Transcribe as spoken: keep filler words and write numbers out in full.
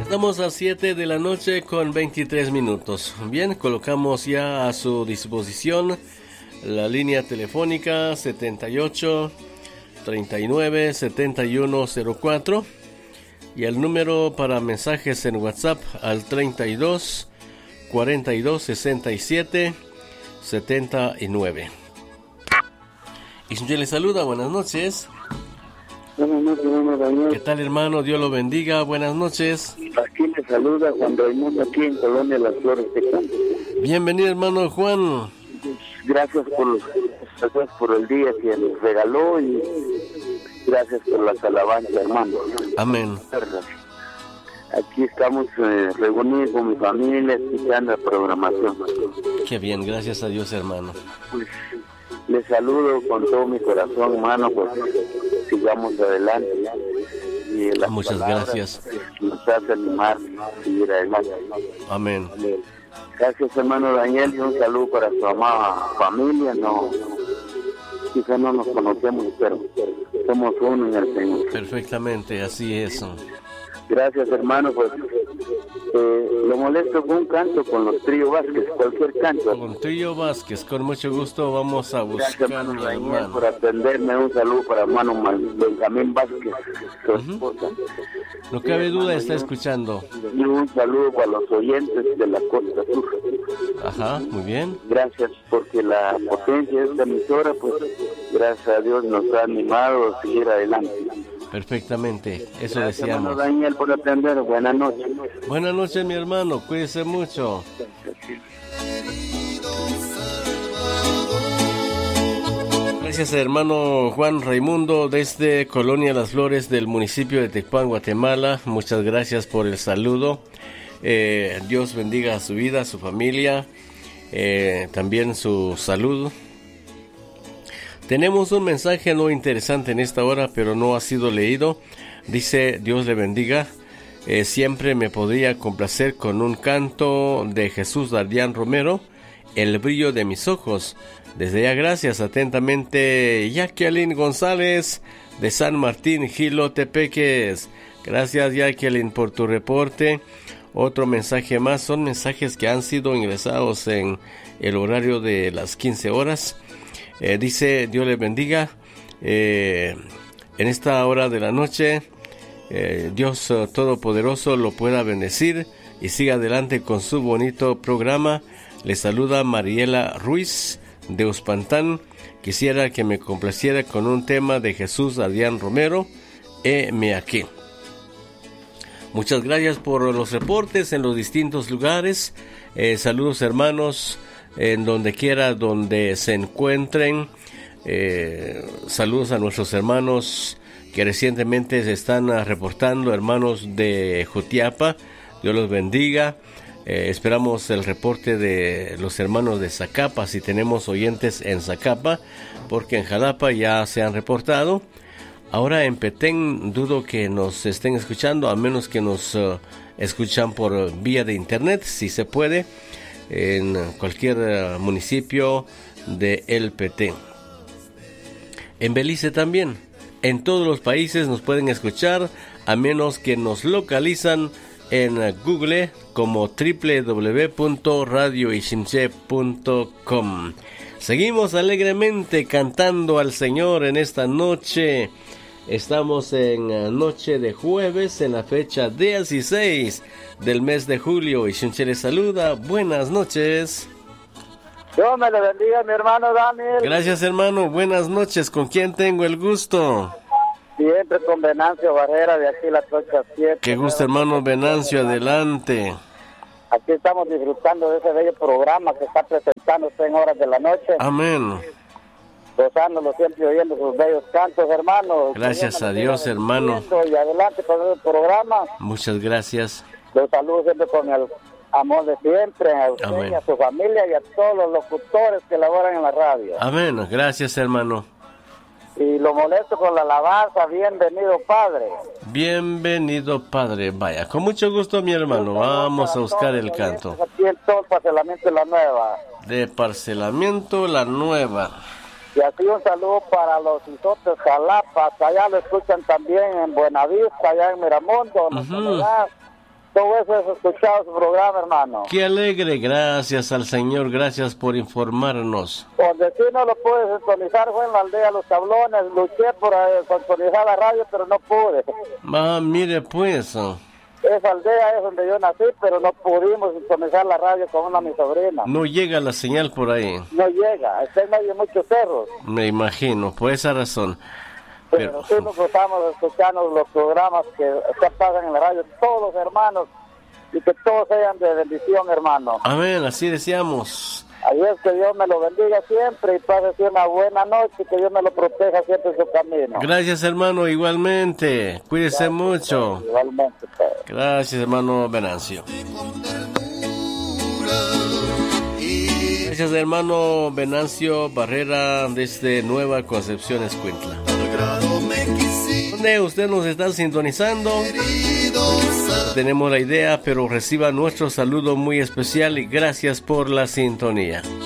Estamos a siete de la noche con veintitrés minutos. Bien, colocamos ya a su disposición la línea telefónica setenta y ocho, treinta y nueve, setenta y uno cero cuatro y el número para mensajes en WhatsApp al treinta y dos, cuarenta y dos, sesenta y siete, setenta y nueve. Y yo le saluda, buenas noches. Buenas noches, hermano Daniel. ¿Qué tal, hermano? Dios lo bendiga, buenas noches. Aquí le saluda Juan Raimundo, aquí en Colonia Las Flores de Campo. Bienvenido, hermano Juan. Gracias por, gracias por el día que nos regaló y gracias por las alabanzas, hermano. Amén. Aquí estamos eh, reunidos con mi familia, escuchando la programación. Qué bien, gracias a Dios, hermano. Pues, les saludo con todo mi corazón, hermano, pues sigamos adelante. Y las Muchas gracias. Nos hace animar a seguir adelante. Amén. Gracias, hermano Daniel, y un saludo para su amada familia. No, quizá no nos conocemos, pero somos uno en el Señor. Perfectamente, así es. Gracias, hermano, pues eh, lo molesto con un canto con los Trío Vázquez, cualquier canto. Con Trío Vázquez, con mucho gusto vamos a buscar. Gracias, hermano mi Daniel, hermano. por atenderme. Un saludo para hermano Benjamín Vázquez, su esposa. Uh-huh. No cabe duda, está escuchando. Y un saludo para los oyentes de la Costa Sur. Ajá, muy bien. Gracias, porque la potencia de esta emisora, pues, gracias a Dios nos ha animado a seguir adelante. Perfectamente, eso Gracias, deseamos. hermano Daniel, por atender. Buenas noches. Buenas noches, mi hermano, cuídese mucho. Gracias, hermano Juan Raimundo, desde Colonia Las Flores del municipio de Tecpan, Guatemala. Muchas gracias por el saludo. Eh, Dios bendiga a su vida, a su familia, eh, también su salud. Tenemos un mensaje no interesante en esta hora, pero no ha sido leído. Dice, Dios le bendiga. Eh, siempre me podría complacer con un canto de Jesús Dardián Romero, El brillo de mis ojos. Desde ya, gracias. Atentamente, Jacqueline González, de San Martín, Jilotepeques. Gracias, Jacqueline, por tu reporte. Otro mensaje más. Son mensajes que han sido ingresados en el horario de las quince horas. Eh, dice, Dios le bendiga, eh, en esta hora de la noche, eh, Dios uh, Todopoderoso lo pueda bendecir y siga adelante con su bonito programa. Le saluda Mariela Ruiz de Uspantán. Quisiera que me complaciera con un tema de Jesús Adrián Romero, heme aquí. Muchas gracias por los reportes en los distintos lugares. Eh, saludos, hermanos, en donde quiera donde se encuentren. Eh, saludos a nuestros hermanos que recientemente se están uh, reportando, hermanos de Jutiapa. Dios los bendiga. Eh, esperamos el reporte de los hermanos de Zacapa, si tenemos oyentes en Zacapa, porque en Jalapa ya se han reportado. Ahora en Petén dudo que nos estén escuchando, a menos que nos uh, escuchan por vía de internet, si se puede, en cualquier uh, municipio de El Petén. En Belice también. En todos los países nos pueden escuchar, a menos que nos localizan en uh, Google como doble u doble u doble u punto radio ixinche punto com. Seguimos alegremente cantando al Señor en esta noche. Estamos en uh, noche de jueves, en la fecha dieciséis del mes de julio. Ixinche les saluda. Buenas noches. Dios me le bendiga, mi hermano Daniel. Gracias, hermano. Buenas noches. ¿Con quién tengo el gusto? Siempre con Venancio Barrera, de aquí la Trocha siete. Qué gusto, hermano Venancio. Adelante. Aquí estamos disfrutando de ese bello programa que está presentándose en horas de la noche. Amén. Gozándolo siempre, oyendo sus bellos cantos, hermano. Gracias a Dios, hermano. Y adelante con el programa. Muchas gracias. Los saludo siempre con el amor de siempre, a usted Amén. y a su familia y a todos los locutores que laboran en la radio. Amén. Gracias, hermano. Y lo molesto con la alabanza, bienvenido, Padre. Bienvenido, Padre. Vaya, con mucho gusto, mi hermano. Vamos a buscar el canto. Aquí en todo el parcelamiento de La Nueva. De Parcelamiento La Nueva. Y aquí un saludo para los isotes Jalapa, allá lo escuchan también en Buenavista, allá en Miramonte, en Uh-huh. Soledad. todo eso he escuchado su programa, hermano. Qué alegre, gracias al Señor, gracias por informarnos. Donde sí no lo pude sintonizar fue en la aldea Los Tablones, luché por eh, sintonizar la radio, pero no pude. Ah, mire pues. Esa aldea es donde yo nací, pero no pudimos sintonizar la radio con una de mis sobrinas. No llega la señal por ahí. No llega, está en medio de muchos cerros. Me imagino, por esa razón. Pero, pero sí nos gustamos escuchando los programas que se pasan en la radio, todos hermanos, y que todos sean de bendición, hermano. Amén, así deseamos. Así es, que Dios me lo bendiga siempre y pase una buena noche y que Dios me lo proteja siempre en su camino. Gracias, hermano, igualmente. Cuídese Gracias, mucho. Padre, igualmente, Padre. Gracias, hermano Venancio. Gracias, hermano Venancio Barrera, desde Nueva Concepción, Escuintla. Donde usted nos está sintonizando, tenemos la idea, pero reciba nuestro saludo muy especial y gracias por la sintonía.